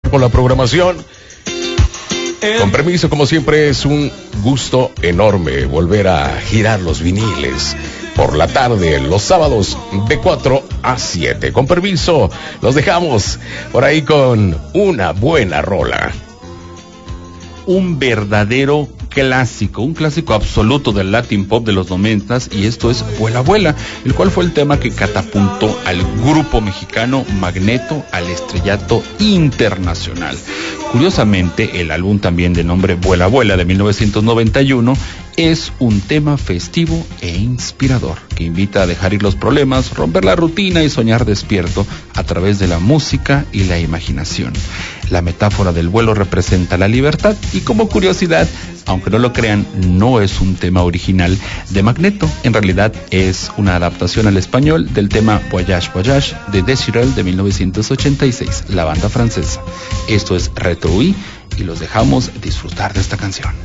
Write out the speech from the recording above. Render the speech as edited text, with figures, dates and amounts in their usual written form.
con la programación. Con permiso, como siempre, es un gusto enorme volver a girar los viniles por la tarde, los sábados de 4 a 7. Con permiso, los dejamos por ahí con una buena rola. Un verdadero clásico, un clásico absoluto del Latin Pop de los 90s, y esto es Vuela Vuela, el cual fue el tema que catapultó al grupo mexicano Magneto al estrellato internacional. Curiosamente, el álbum también de nombre Vuela Vuela de 1991 es un tema festivo e inspirador que invita a dejar ir los problemas, romper la rutina y soñar despierto a través de la música y la imaginación. La metáfora del vuelo representa la libertad y, como curiosidad, aunque no lo crean, no es un tema original de Magneto. En realidad es una adaptación al español del tema Voyage Voyage de Desirel de 1986, la banda francesa. Esto es Retro y los dejamos disfrutar de esta canción.